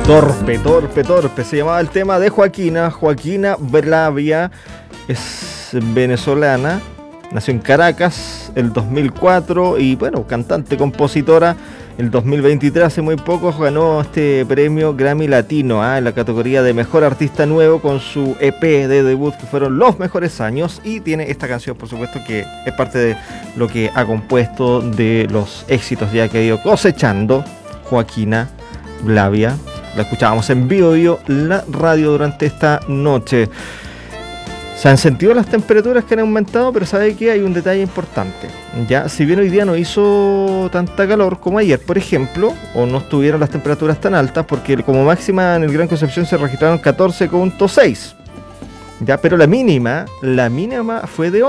Torpe. Se llamaba el tema de Joaquina Blavia. Es venezolana. Nació en Caracas el 2004 y bueno, cantante, compositora. El 2023, hace muy poco, ganó este premio Grammy Latino en la categoría de Mejor Artista Nuevo con su EP de debut, que fueron Los Mejores Años, y tiene esta canción, por supuesto, que es parte de lo que ha compuesto, de los éxitos ya que ha ido cosechando Joaquina Blavia. La escuchábamos en vivo, la radio durante esta noche. Se han sentido las temperaturas que han aumentado, pero sabe que hay un detalle importante. Ya, si bien hoy día no hizo tanta calor como ayer, por ejemplo, o no estuvieron las temperaturas tan altas, porque como máxima en el Gran Concepción se registraron 14,6. Ya, pero la mínima fue de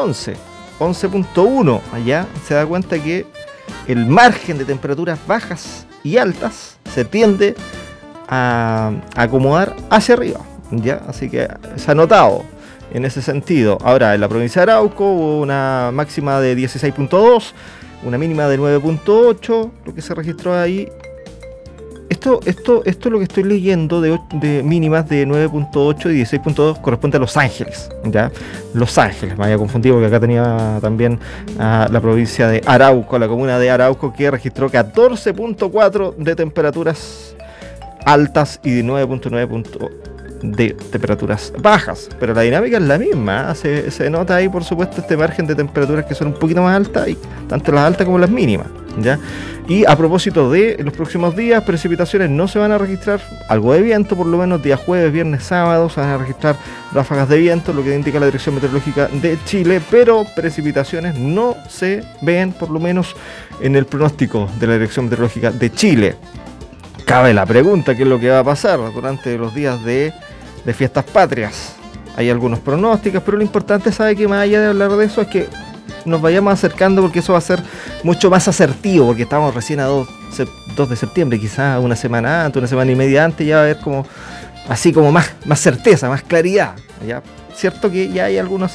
11.1. Allá se da cuenta que el margen de temperaturas bajas y altas se tiende a acomodar hacia arriba. Ya, así que se ha notado en ese sentido. Ahora, en la provincia de Arauco hubo una máxima de 16.2, una mínima de 9.8, lo que se registró ahí. Esto es lo que estoy leyendo de mínimas de 9.8 y 16.2 corresponde a Los Ángeles, ¿ya? Los Ángeles, me había confundido porque acá tenía también a la provincia de Arauco, la comuna de Arauco, que registró 14.4 de temperaturas altas y de 9.9 de temperaturas bajas, pero la dinámica es la misma. Se nota ahí, por supuesto, este margen de temperaturas que son un poquito más altas, y tanto las altas como las mínimas, ¿ya? Y a propósito de los próximos días, precipitaciones no se van a registrar, algo de viento por lo menos, día jueves, viernes, sábado se van a registrar ráfagas de viento, lo que indica la Dirección Meteorológica de Chile, pero precipitaciones no se ven, por lo menos en el pronóstico de la Dirección Meteorológica de Chile. Cabe la pregunta, ¿qué es lo que va a pasar durante los días de fiestas patrias? Hay algunos pronósticos, pero lo importante, sabe, que más allá de hablar de eso, es que nos vayamos acercando, porque eso va a ser mucho más asertivo, porque estamos recién a 2 de septiembre, quizás una semana antes, una semana y media antes, ya va a haber como así como más certeza, más claridad, ¿ya? Cierto que ya hay algunos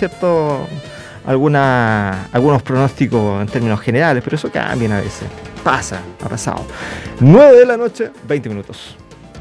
pronósticos en términos generales, pero eso cambian a veces. Ha pasado. 9 de la noche, 20 minutos.